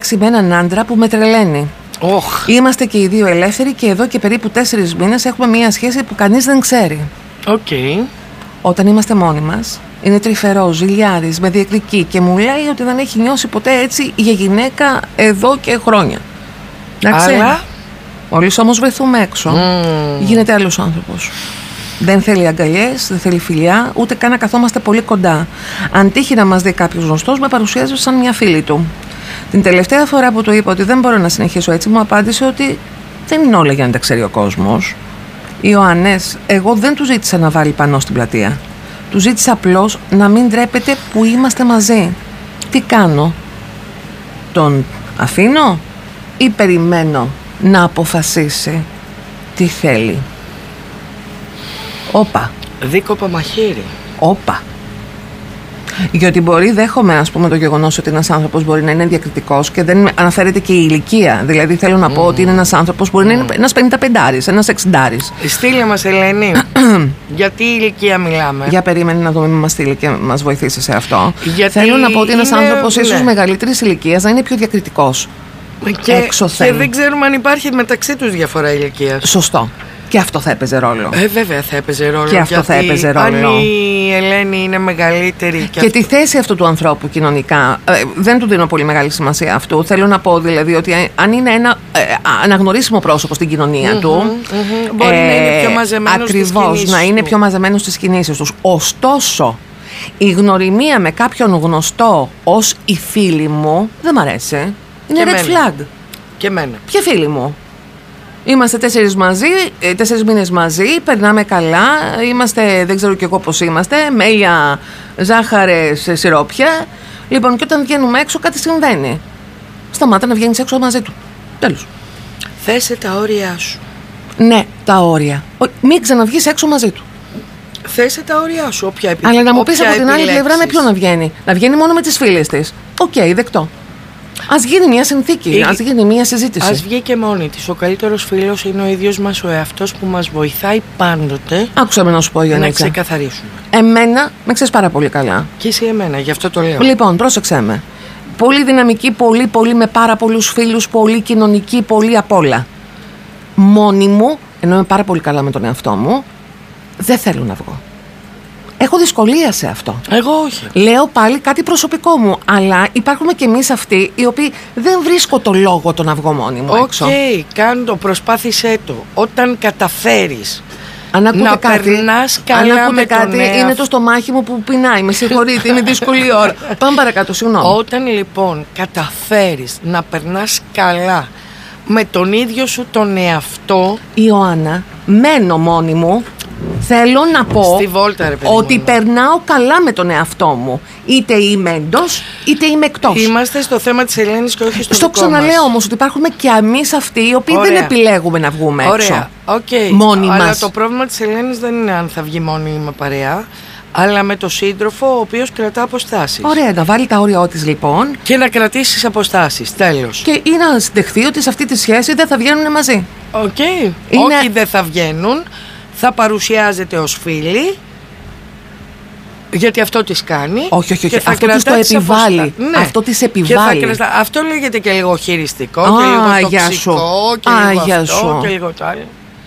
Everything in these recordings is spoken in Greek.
παντρέψει με έναν άντρα που με τρελαίνει. Είμαστε και οι δύο ελεύθεροι και εδώ και περίπου 4 μήνες έχουμε μια σχέση που κανείς δεν ξέρει. Όταν είμαστε μόνοι μας, είναι τρυφερός, ζηλιάρης, με διεκδικεί και μου λέει ότι δεν έχει νιώσει ποτέ έτσι για γυναίκα εδώ και χρόνια. Εντάξει. Αλλά μόλις όμως βρεθούμε έξω, γίνεται άλλος άνθρωπος. Δεν θέλει αγκαλιές, δεν θέλει φιλιά, ούτε καν να καθόμαστε πολύ κοντά. Αν τύχει να μας δει κάποιος γνωστός, με παρουσιάζει σαν μια φίλη του. Την τελευταία φορά που του είπα ότι δεν μπορώ να συνεχίσω έτσι, μου απάντησε ότι δεν είναι όλα για να τα ξέρει ο κόσμος. Ιωάννες, εγώ δεν του ζήτησα να βάλει πανό στην πλατεία. Του ζήτησα απλώς να μην ντρέπεται που είμαστε μαζί. Τι κάνω? Τον αφήνω ή περιμένω να αποφασίσει τι θέλει? Όπα. Δίκοπα μαχαίρι. Όπα. Γιατί μπορεί, δέχομαι ας πούμε το γεγονός ότι ένας άνθρωπος μπορεί να είναι διακριτικός και δεν αναφέρεται και η ηλικία. Δηλαδή θέλω να πω ότι είναι ένας άνθρωπος που μπορεί να είναι ένας 55άρης, ένας 60άρης. Στείλε μας, Ελένη. Γιατί ηλικία μιλάμε? Για περίμενε να δούμε μας τι ηλικία μας βοηθήσει σε αυτό. Θέλω να πω ότι ένας άνθρωπος ίσως μεγαλύτερης ηλικίας να είναι πιο διακριτικός. Και δεν ξέρουμε αν υπάρχει μεταξύ τους διαφορά ηλικίας. Σωστό. Και αυτό θα έπαιζε ρόλο. Βέβαια θα έπαιζε ρόλο. Και αυτό θα έπαιζε ρόλο. Αν η Ελένη είναι μεγαλύτερη. Και τη θέση αυτού του ανθρώπου κοινωνικά, δεν του δίνω πολύ μεγάλη σημασία αυτού. Θέλω να πω δηλαδή ότι αν είναι ένα αναγνωρίσιμο πρόσωπο στην κοινωνία του. Μπορεί να είναι πιο μαζεμένος. Ακριβώς, να είναι πιο μαζεμένος στις κινήσεις τους. Ωστόσο, η γνωριμία με κάποιον γνωστό ως η φίλη μου δεν μ' αρέσει. Είναι red flag. Και εμένα. Ποια φίλη μου? Είμαστε 4 μήνες μαζί, περνάμε καλά, είμαστε, δεν ξέρω κι εγώ πώς είμαστε, μέλια, ζάχαρες, σιρόπια. Λοιπόν, και όταν βγαίνουμε έξω κάτι συμβαίνει. Σταμάτα να βγαίνεις έξω μαζί του. Τέλος. Θέσε τα όρια σου. Ναι, τα όρια. Μην ξαναβγείς έξω μαζί του. Θέσε τα όρια σου, όποια Αλλά να μου πεις από την άλλη πλευρά με ποιον να βγαίνει. Να βγαίνει μόνο με τις φίλες της. Οκ, δεκτό. Ας γίνει μια συνθήκη, ας γίνει μια συζήτηση. Ας βγει και μόνη της. Ο καλύτερος φίλος είναι ο ίδιος μας ο εαυτός που μας βοηθάει πάντοτε. Άκουσα με να σου πω, Γιάννη. Να ξεκαθαρίσουμε. Εμένα με ξέρεις πάρα πολύ καλά. Και εσύ εμένα, γι' αυτό το λέω. Λοιπόν, πρόσεξέ με. Πολύ δυναμική, πολύ με πάρα πολλούς φίλους, πολύ κοινωνική, πολύ απ' όλα. Μόνη μου, ενώ είμαι πάρα πολύ καλά με τον εαυτό μου, δεν θέλω να βγω. Έχω δυσκολία σε αυτό. Εγώ όχι. Λέω πάλι κάτι προσωπικό μου. Αλλά υπάρχουμε κι εμείς αυτοί οι οποίοι δεν βρίσκω το λόγο το να βγω μόνη μου έξω. Οκ, κάνε το, προσπάθησέ το. Όταν καταφέρεις να περνάς καλά με τον εαυτό. Είναι το στομάχι μου που πεινάει. Με συγχωρείτε, είναι δύσκολη ώρα. Πάμε παρακάτω, συγγνώμη. Όταν λοιπόν καταφέρεις να περνάς καλά με τον ίδιο σου τον εαυτό. Ιωάννα, μένω μόνη μου. Θέλω να πω Βόλτα, ότι περνάω καλά με τον εαυτό μου. Είτε είμαι εντός, είτε είμαι εκτός. Είμαστε στο θέμα της Ελένης και όχι στο δικό μας. Ξαναλέω όμως ότι υπάρχουμε και εμείς αυτοί οι οποίοι δεν επιλέγουμε να βγούμε έξω. Μόνοι μας. Αλλά το πρόβλημα της Ελένης δεν είναι αν θα βγει μόνη με παρέα, αλλά με τον σύντροφο ο οποίος κρατά αποστάσεις. Ωραία, να βάλει τα όρια της λοιπόν. Και να κρατήσεις αποστάσεις, τέλος. Και ή να δεχθεί ότι σε αυτή τη σχέση δεν θα βγαίνουν μαζί. Όχι, δεν θα βγαίνουν. Θα παρουσιάζεται ως φίλη, γιατί αυτό της κάνει. Όχι. Αυτό της το επιβάλλει. Ναι. Αυτό της επιβάλλει. Αυτό λέγεται και λίγο χειριστικό και λίγο τοξικό και λίγο αυτό και λίγο το άλλο.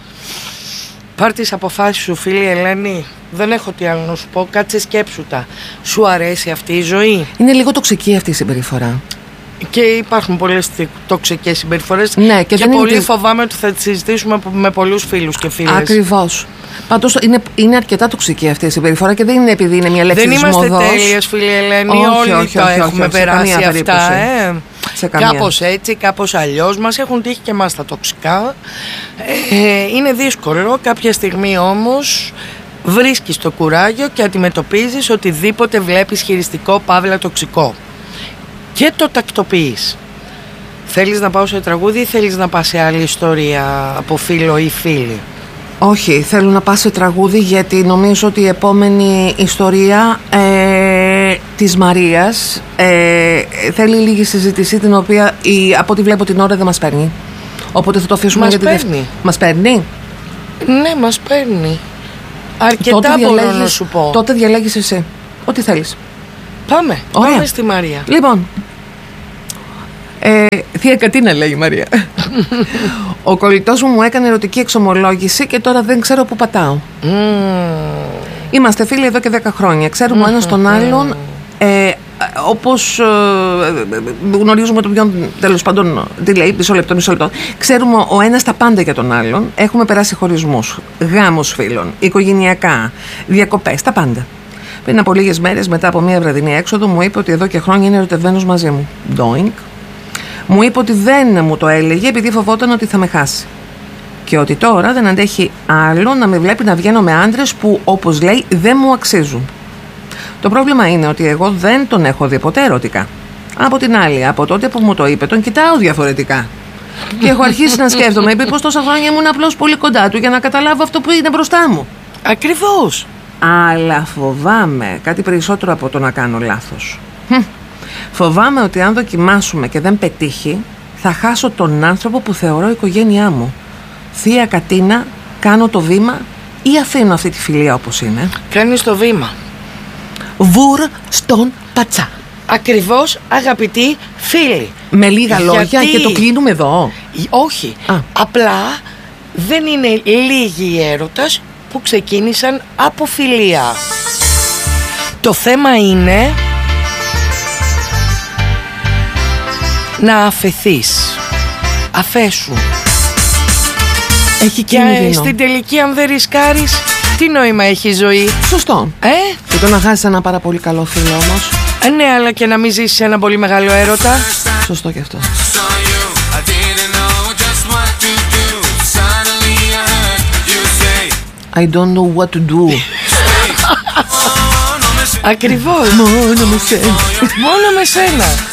Πάρ' τις αποφάσεις σου, φίλη Ελένη. Δεν έχω τι άλλο να σου πω. Κάτσε σκέψου τα. Σου αρέσει αυτή η ζωή? Είναι λίγο τοξική αυτή η συμπεριφορά. Και υπάρχουν πολλές τοξικές συμπεριφορές. Ναι, και πολύ φοβάμαι ότι θα τις συζητήσουμε με πολλούς φίλους και φίλες. Ακριβώς. Πάντως είναι αρκετά τοξική αυτή η συμπεριφορά και δεν είναι επειδή είναι μια λέξη της μόδος. Δεν είμαστε τέλειες, φίλοι Ελένη. Όλοι το έχουμε περάσει αυτά. Κάπως έτσι, κάπως αλλιώς. Μας έχουν τύχει και εμάς τα τοξικά. Είναι δύσκολο. Κάποια στιγμή όμως βρίσκεις το κουράγιο και αντιμετωπίζεις οτιδήποτε βλέπεις χειριστικό, παύλα τοξικό. Και το τακτοποιείς. Θέλεις να πάω σε τραγούδι ή θέλεις να πας σε άλλη ιστορία από φίλο ή φίλη? Όχι, θέλω να πάω σε τραγούδι γιατί νομίζω ότι η επόμενη ιστορία της Μαρίας θέλει λίγη συζήτηση, την οποία από ό,τι βλέπω την ώρα δεν μας παίρνει. Οπότε θα το αφήσουμε για την Μας παίρνει? Ναι, μας παίρνει. Αρκετά μπορώ να σου πω. Τότε διαλέγεις εσύ ό,τι θέλεις. Πάμε στη Μαρία. Λοιπόν, Θεία Κατίνα, λέει η Μαρία. Ο κολλητός μου έκανε ερωτική εξομολόγηση και τώρα δεν ξέρω πού πατάω. Είμαστε φίλοι εδώ και 10 χρόνια. Ξέρουμε ο ένας τον άλλον, όπως γνωρίζουμε τον ποιον, τέλος πάντων, τι λέει, μισό λεπτό. Ξέρουμε ο ένας τα πάντα για τον άλλον. Έχουμε περάσει χωρισμούς, γάμους φίλων, οικογενειακά, διακοπές, τα πάντα. Πριν από λίγες μέρες, μετά από μια βραδινή έξοδο, μου είπε ότι εδώ και χρόνια είναι ερωτευμένος μαζί μου. Doink. Μου είπε ότι δεν μου το έλεγε επειδή φοβόταν ότι θα με χάσει. Και ότι τώρα δεν αντέχει άλλο να με βλέπει να βγαίνω με άντρες που, όπως λέει, δεν μου αξίζουν. Το πρόβλημα είναι ότι εγώ δεν τον έχω δει ποτέ ερωτικά. Από την άλλη, από τότε που μου το είπε, τον κοιτάω διαφορετικά. Και έχω αρχίσει να σκέφτομαι, πως τόσα χρόνια ήμουν απλώς πολύ κοντά του για να καταλάβω αυτό που είναι μπροστά μου. Ακριβώς. Αλλά φοβάμαι κάτι περισσότερο από το να κάνω λάθος. Φοβάμαι ότι αν δοκιμάσουμε και δεν πετύχει, θα χάσω τον άνθρωπο που θεωρώ οικογένειά μου. Θεία Κατίνα, κάνω το βήμα ή αφήνω αυτή τη φιλία όπως είναι? Κάνεις το βήμα. Βουρ στον πατσά. Ακριβώς, αγαπητοί φίλοι. Με λίγα λόγια και το κλείνουμε εδώ. Όχι. Απλά δεν είναι λίγοι οι έρωτας που ξεκίνησαν από φιλία. Το θέμα είναι να αφεθείς. Αφέσου. Έχει κίνδυνο. Και στην τελική, αν δεν ρισκάρεις, τι νόημα έχει η ζωή? Σωστό. Και το να χάσεις ένα πάρα πολύ καλό φίλο όμως. Ναι, αλλά και να μην ζήσεις ένα πολύ μεγάλο έρωτα. Σωστό και αυτό. I don't know what to do. Ακριβώς. Μόνο με σένα. Μόνο με σένα.